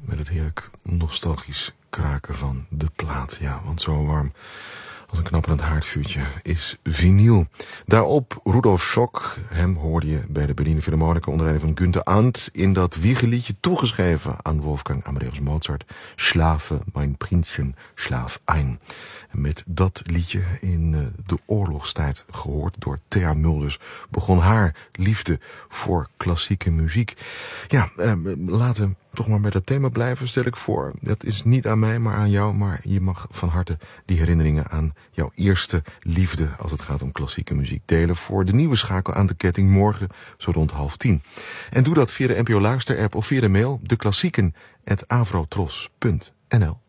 met het heerlijk nostalgisch kraken van de plaat. Ja, want zo warm als een knapperend haardvuurtje is vinyl. Daarop Rudolf Schock. Hem hoorde je bij de Berliner Philharmoniker onder leiding van Günther Arndt in dat wiegeliedje toegeschreven aan Wolfgang Amadeus Mozart. Schlafe, mein Prinzchen, schlaf ein. En met dat liedje in de oorlogstijd gehoord door Thea Mulders begon haar liefde voor klassieke muziek. Ja, laten we toch maar bij dat thema blijven, stel ik voor. Dat is niet aan mij, maar aan jou. Maar je mag van harte die herinneringen aan jouw eerste liefde als het gaat om klassieke muziek delen voor de nieuwe schakel aan de ketting morgen zo rond 9:30. En doe dat via de NPO Luister-app of via de mail deklassieken@avrotros.nl.